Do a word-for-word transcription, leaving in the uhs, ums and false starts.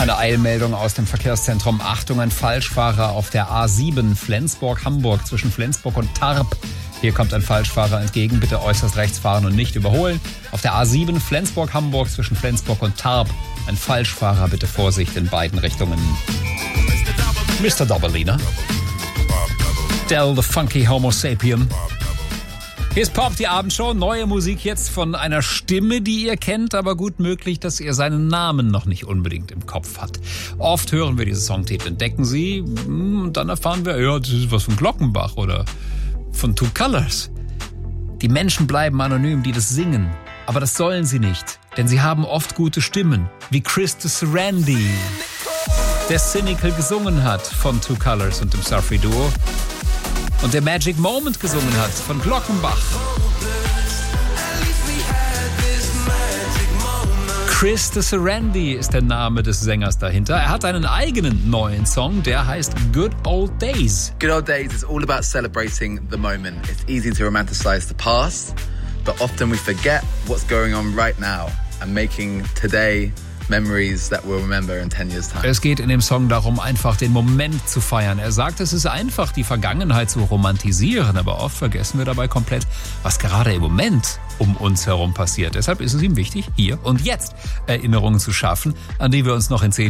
Eine Eilmeldung aus dem Verkehrszentrum. Achtung, ein Falschfahrer auf der A sieben Flensburg-Hamburg zwischen Flensburg und Tarp. Hier kommt ein Falschfahrer entgegen. Bitte äußerst rechts fahren und nicht überholen. Auf der A sieben Flensburg-Hamburg zwischen Flensburg und Tarp. Ein Falschfahrer, bitte Vorsicht in beiden Richtungen. Mister Doubelina. Del the Funky Homo Sapien. Hier ist Pop, die Abendshow. Neue Musik jetzt von einer Stimme, die ihr kennt, aber gut möglich, dass ihr seinen Namen noch nicht unbedingt im Kopf habt. Oft hören wir diese Songtitel, entdecken sie und dann erfahren wir, ja, das ist was von Glockenbach oder von Two Colors. Die Menschen bleiben anonym, die das singen, aber das sollen sie nicht, denn sie haben oft gute Stimmen, wie Chris Randy, der Cynical gesungen hat von Two Colors und dem Surfy Duo. Und der Magic Moment gesungen hat von Glockenbach. Chris Randy ist der Name des Sängers dahinter. Er hat einen eigenen neuen Song, der heißt Good Old Days. Good Old Days is all about celebrating the moment. It's easy to romanticize the past, but often we forget what's going on right now and making today memories that we'll remember in ten years time. Es geht in dem Song darum, einfach den Moment zu feiern. Er sagt, es ist einfach, die Vergangenheit zu romantisieren, aber oft vergessen wir dabei komplett, was gerade im Moment um uns herum passiert. Deshalb ist es ihm wichtig, hier und jetzt Erinnerungen zu schaffen, an die wir uns noch in zehn